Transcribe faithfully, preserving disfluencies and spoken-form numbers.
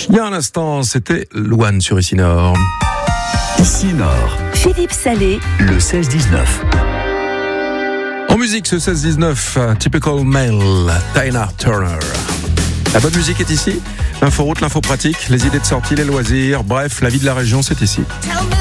Il y a un instant, c'était Louane sur Ici Nord. Ici Nord. Philippe Salé. Le seize dix-neuf. En musique, ce seize dix-neuf, Typical Male, Tina Turner. La bonne musique est ici. L'info route, l'info pratique, les idées de sortie, les loisirs. Bref, la vie de la région, c'est ici.